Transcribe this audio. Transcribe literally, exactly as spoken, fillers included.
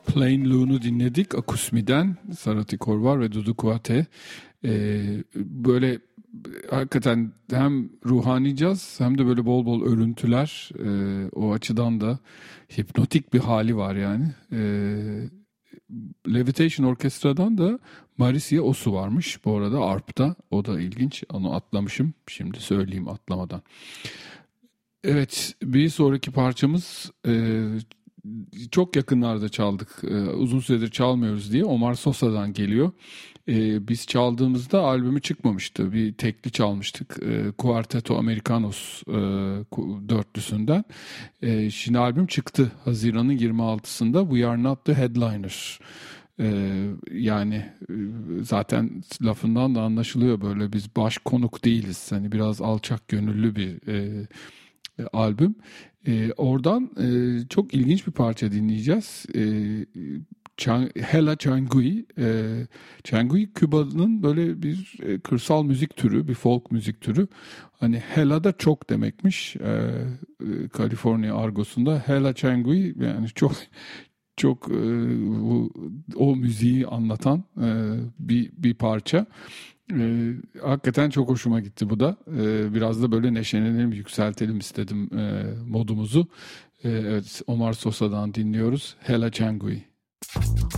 Plain Loon'u dinledik. Akusmi'den Sarati Korvar ve Dudu Kuate. Ee, böyle hakikaten hem ruhani caz hem de böyle bol bol örüntüler. Ee, o açıdan da hipnotik bir hali var yani. Ee, Levitation Orkestra'dan da Marisia Osu varmış bu arada arp'ta. O da ilginç. Onu atlamışım. Şimdi söyleyeyim atlamadan. Evet, bir sonraki parçamız e, çok yakınlarda çaldık. E, uzun süredir çalmıyoruz diye Omar Sosa'dan geliyor. E, biz çaldığımızda albümü çıkmamıştı. Bir tekli çalmıştık. E, Quarteto Americanos e, dörtlüsünden. E, şimdi albüm çıktı. Haziran'ın yirmi altısında We Are Not The Headliner. Ee, yani e, zaten lafından da anlaşılıyor, böyle biz baş konuk değiliz. Hani biraz alçak gönüllü bir e, e, albüm. E, oradan e, çok ilginç bir parça dinleyeceğiz. E, Chang, Hela Changui. E, Changui Küba'nın böyle bir e, kırsal müzik türü, bir folk müzik türü. Hani Hela da çok demekmiş. E, e, Kaliforniya argosunda Hela Changui yani çok çok e, bu, o müziği anlatan e, bir bir parça. E, hakikaten çok hoşuma gitti bu da. E, biraz da böyle neşelenelim, yükseltelim istedim e, modumuzu. E, evet, Omar Sosa'dan dinliyoruz. Hela Changui.